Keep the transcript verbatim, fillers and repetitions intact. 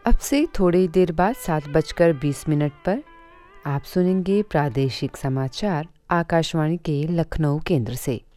अब से थोड़ी देर बाद सात बजकर बीस मिनट पर आप सुनेंगे प्रादेशिक समाचार आकाशवाणी के लखनऊ केंद्र से।